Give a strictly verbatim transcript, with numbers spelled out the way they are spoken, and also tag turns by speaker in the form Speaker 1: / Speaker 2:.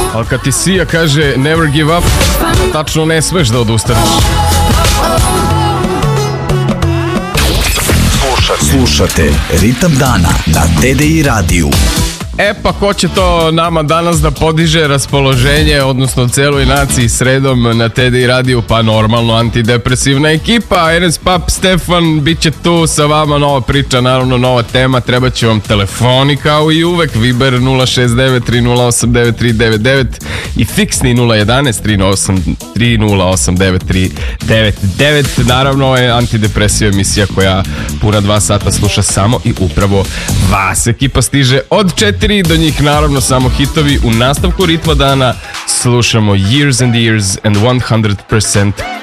Speaker 1: Ali kad ti Sia kaže never give up, tačno ne smeš da odustaneš.
Speaker 2: Slušate Ritam dana na T D I radiju.
Speaker 1: E pa ko će to nama danas da podiže raspoloženje, odnosno celoj naciji sredom na T D I radiju? Pa normalno antidepresivna ekipa. Enes Pap, Stefan, bit će tu sa vama, nova priča, naravno nova tema. Treba će vam telefoni kao i uvek, Viber nula šest devet tri nula osam devet tri devet devet i fiksni nula jedanaest tri nula osam devet tri devet devet. Naravno, ovo je antidepresiva emisija koja puna dva sata sluša samo i upravo vas. Ekipa stiže od četiri do njih, naravno samo hitovi. U nastavku ritma dana slušamo Years and Years and one hundred percent